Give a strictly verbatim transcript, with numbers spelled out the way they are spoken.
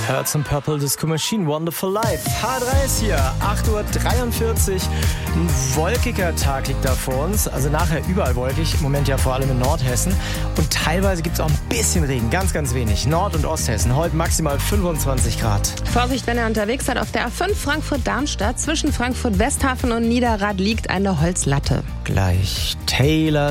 Hurt some Purple Disco Machine, Wonderful Life. H drei ist hier, acht Uhr dreiundvierzig. Ein wolkiger Tag liegt da vor uns. Also nachher überall wolkig, im Moment ja vor allem in Nordhessen. Und teilweise gibt es auch ein bisschen Regen, ganz, ganz wenig. Nord- und Osthessen, heute maximal fünfundzwanzig Grad. Vorsicht, wenn ihr unterwegs seid, auf der A fünf Frankfurt-Darmstadt. Zwischen Frankfurt-Westhafen und Niederrad liegt eine Holzlatte. Gleich Taylor